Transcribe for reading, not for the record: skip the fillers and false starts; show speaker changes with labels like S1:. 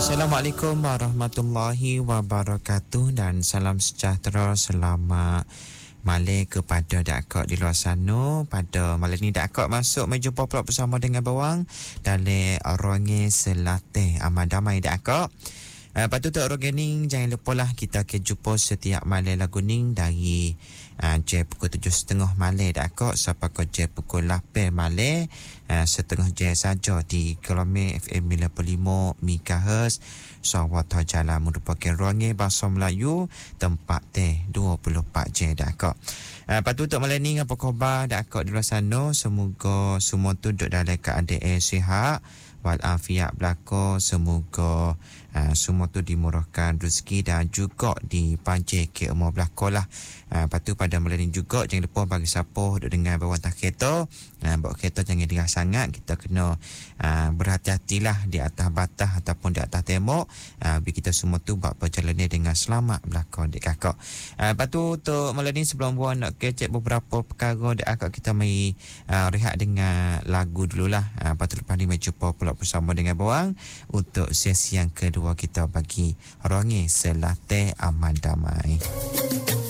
S1: Assalamualaikum warahmatullahi wabarakatuh dan salam sejahtera selamat malam kepada Datuk di luar sana. Pada malam ni Datuk masuk menjumpa pula bersama dengan Bawang dalam Ronge Selateh Aman Damai Datuk. Lepas tu Rogening, jangan lupalah kita akan jumpa setiap malam lagu ning dari jam pukul 7.30 malam Datuk sampai ke jam pukul 8 malam, setengah jam saja di Kilometer FM 95 MHz Sarawak Jalan merupakan Ronge Bahasa Melayu tempat teh 24 jam Datuk. Lepas tu untuk malam ni apa khabar Datuk di luar sana? Semoga semua tu duduk dalam keadaan sihat walafiat belaka. Semoga semua tu dimurahkan rezeki dan juga dipanjang ke umur belaka lah. Lepas tu pada malam ni juga jangan lupa bagi siapa duduk dengan bawah atas kereta, bawa kereta jangan derah sangat. Kita kena berhati-hatilah di atas batas ataupun di atas tembok, biar kita semua tu buat perjalanan dengan selamat belaka dek kakak. Lepas tu untuk malam ni sebelum buat nak kecek beberapa perkara dek kakak, kita mari rehat dengan lagu dululah. Lepas tu lepas ni menjumpa pula bersama dengan Bawang untuk sesi yang kedua kita bagi Ronge Selateh Aman Damai.